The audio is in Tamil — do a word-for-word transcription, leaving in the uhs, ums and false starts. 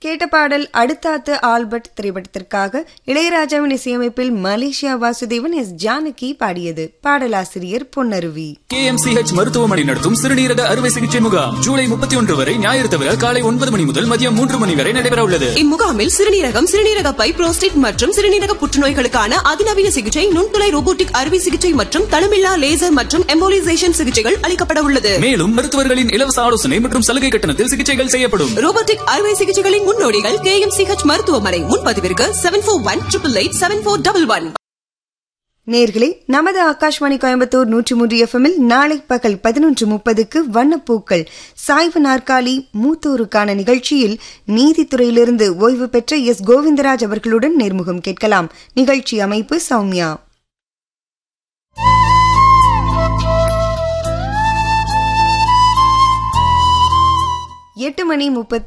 கேட்ட பாடல் அடுத்தாத்து ஆல்பர்ட் திரைப்படத்திற்காக இளையராஜாவின் இசையமைப்பில் மலேசியா வாசுதேவன் எஸ் ஜானகி பாடியது. பாடலாசிரியர் பொன்னருவி. கே எம் சி ஹெச் மருத்துவமனை நடத்தும் சிறுநீரக அறுவை சிகிச்சை முகாம் ஜூலை முப்பத்தி ஒன்று வரை ஞாயிறு தவிர காலை ஒன்பது மணி முதல் மதியம் மூன்று மணி வரை நடைபெற உள்ளது. இம்முகாமில் சிறுநீரகம், சிறுநீரக பை, புரோஸ்டேட் மற்றும் சிறுநீரக புற்றுநோய்களுக்கான அதிநவீன சிகிச்சை, நுண்துளை ரோபோட்டிக் அறுவை சிகிச்சை மற்றும் தளமில்லா லேசர் மற்றும் எம்போலிசேஷன் சிகிச்சைகள் அளிக்கப்பட உள்ளது. மேலும் மருத்துவர்களின் இலவச ஆலோசனை மற்றும் சலுகை கட்டணத்தில் சிகிச்சைகள் செய்யப்படும். ரோபோட்டிக் அறுவை சிகிச்சைகளின் முன்னோடிகள் கே எம் சி ஹெச் மருத்துவமனை. முன்பதிவிற்கு seven four one triple eight seven four double one. நேர்களே, நமது ஆகாஷ்வாணி கோயம்புத்தூர் நூற்றி மூன்று எஃப்எம்மில் நாளை பகல் பதினொன்று முப்பதுக்கு வண்ணப்பூக்கள் சாய்வு நாற்காலி மூத்தோருக்கான நிகழ்ச்சியில் நீதித்துறையிலிருந்து ஓய்வு பெற்ற எஸ் கோவிந்தராஜ் அவர்களுடன் நேர்முகம் கேட்கலாம். நிகழ்ச்சி அமைப்பு சௌமியா. எட்டு மணி முப்பது